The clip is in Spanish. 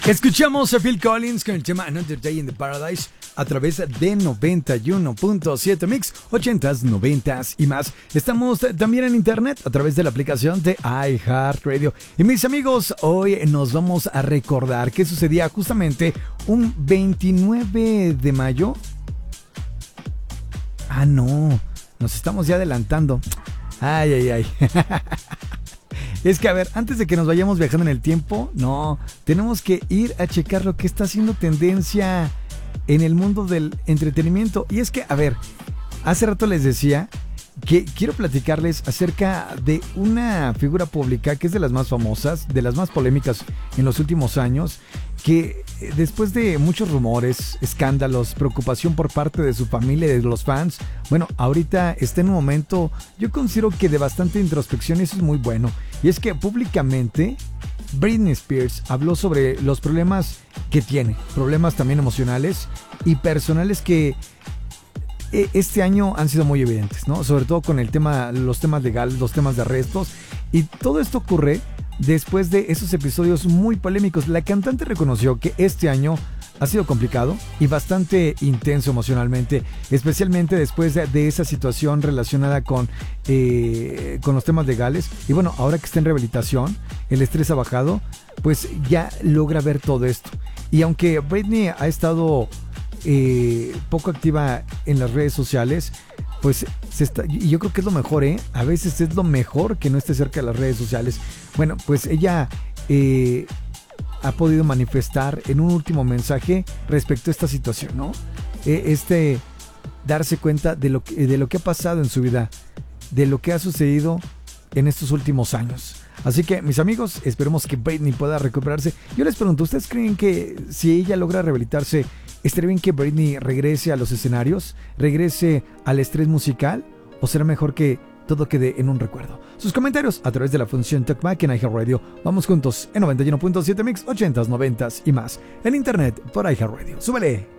Escuchamos a Phil Collins con el tema Another Day in the Paradise a través de 91.7 Mix, 80s, 90s y más. Estamos también en internet a través de la aplicación de iHeartRadio. Y mis amigos, hoy nos vamos a recordar qué sucedía justamente un 29 de mayo. Ah, no, nos estamos ya adelantando. Ay, ay, ay. Es que, a ver, antes de que nos vayamos viajando en el tiempo, no, tenemos que ir a checar lo que está haciendo tendencia en el mundo del entretenimiento. Y es que, a ver, hace rato les decía que quiero platicarles acerca de una figura pública que es de las más famosas, de las más polémicas en los últimos años, que después de muchos rumores, escándalos, preocupación por parte de su familia y de los fans, bueno, ahorita está en un momento, yo considero que de bastante introspección, y eso es muy bueno. Y es que públicamente Britney Spears habló sobre los problemas que tiene, problemas también emocionales y personales que este año han sido muy evidentes, ¿no? Sobre todo con el tema, los temas legales, los temas de arrestos, y todo esto ocurre después de esos episodios muy polémicos. La cantante reconoció que este año ha sido complicado y bastante intenso emocionalmente, especialmente después de esa situación relacionada con los temas legales. Y bueno, ahora que está en rehabilitación, el estrés ha bajado, pues ya logra ver todo esto. Y aunque Britney ha estado poco activa en las redes sociales, pues y yo creo que es lo mejor, a veces es lo mejor que no esté cerca de las redes sociales. Bueno, pues ella ha podido manifestar en un último mensaje respecto a esta situación, ¿no? Darse cuenta de lo que ha pasado en su vida, de lo que ha sucedido en estos últimos años. Así que, mis amigos, esperemos que Britney pueda recuperarse. Yo les pregunto, ¿ustedes creen que si ella logra rehabilitarse, estaría bien que Britney regrese a los escenarios, regrese al estrés musical, o será mejor que todo quede en un recuerdo? Sus comentarios a través de la función TalkBack en iHeartRadio. Vamos juntos en 91.7 Mix, 80s, 90s y más. En internet por iHeartRadio. ¡Súbele!